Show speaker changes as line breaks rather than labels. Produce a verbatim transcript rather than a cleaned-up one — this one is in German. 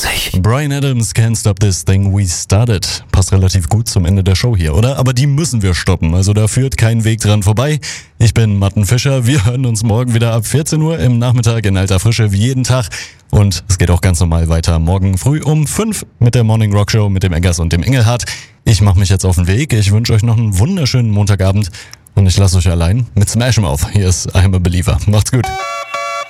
vierzig.
Bryan Adams, Can't Stop This Thing We Started. Passt relativ gut zum Ende der Show hier, oder? Aber die müssen wir stoppen, also da führt kein Weg dran vorbei. Ich bin Matten Fischer, wir hören uns morgen wieder ab vierzehn Uhr im Nachmittag in alter Frische wie jeden Tag. Und es geht auch ganz normal weiter morgen früh um fünf mit der Morning Rock Show mit dem Eggers und dem Engelhardt. Ich mache mich jetzt auf den Weg, ich wünsche euch noch einen wunderschönen Montagabend und ich lasse euch allein mit Smash 'em auf. Hier ist I'm a Believer. Macht's gut.